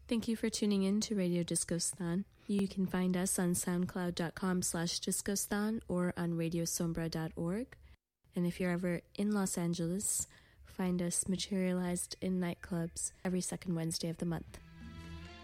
Thank you for tuning in to Radio Discostan. You can find us on soundcloud.com/discostan or on radiosombra.org. And if you're ever in Los Angeles, find us materialized in nightclubs every second Wednesday of the month.